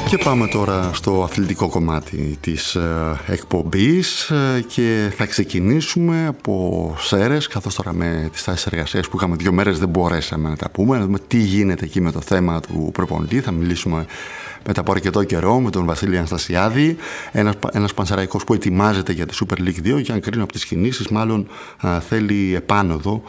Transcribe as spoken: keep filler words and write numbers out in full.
Και πάμε τώρα στο αθλητικό κομμάτι της ε, εκπομπής ε, και θα ξεκινήσουμε από Σέρρες, καθώς τώρα με τις τάσεις εργασίας που είχαμε δύο μέρες δεν μπορέσαμε να τα πούμε, να δούμε τι γίνεται εκεί με το θέμα του προπονητή. Θα μιλήσουμε μετά από αρκετό καιρό με τον Βασίλη Αναστασιάδη, ένας, ένας πανσεραϊκός που ετοιμάζεται για τη Super League δύο και αν κρίνω από τις κινήσεις μάλλον α, θέλει επάνωδο